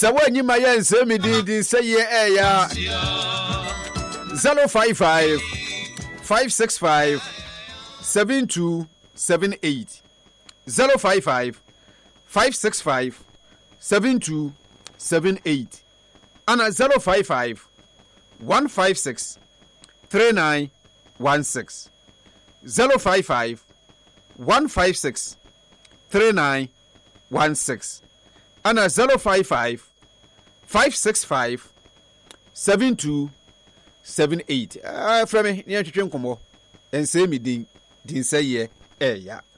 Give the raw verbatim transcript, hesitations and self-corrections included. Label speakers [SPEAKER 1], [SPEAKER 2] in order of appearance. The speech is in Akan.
[SPEAKER 1] Sawanyi Mayan Semi did say yeah zero five five five six five seven two seven eight zero five five five six five seven two seven eight and a zero five five one five six three nine one six zero five five one five six three nine one six and a zero five five five six five seven two seven eight. Ah, from me, near to Chinkomo, and say me din, din say ye, eh, ya.